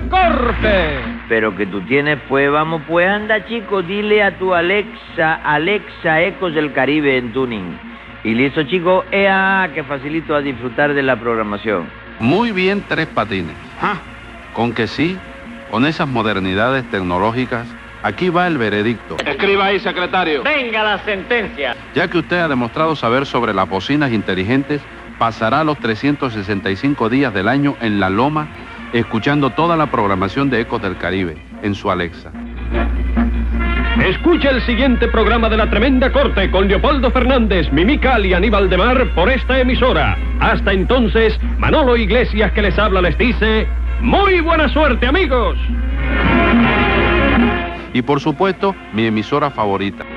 corte. Pero que tú tienes, pues, vamos, pues, anda, chico, dile a tu Alexa, Ecos del Caribe en tuning. Y listo, chico, que facilito a disfrutar de la programación. Muy bien, Tres Patines. Con que sí, con esas modernidades tecnológicas, aquí va el veredicto. Escriba ahí, secretario. Venga la sentencia. Ya que usted ha demostrado saber sobre las bocinas inteligentes, pasará los 365 días del año en la loma, escuchando toda la programación de Ecos del Caribe, en su Alexa. Escucha el siguiente programa de La Tremenda Corte con Leopoldo Fernández, Mimical y Aníbal de Mar por esta emisora. Hasta entonces, Manolo Iglesias que les habla les dice... ¡Muy buena suerte, amigos! Y por supuesto, mi emisora favorita.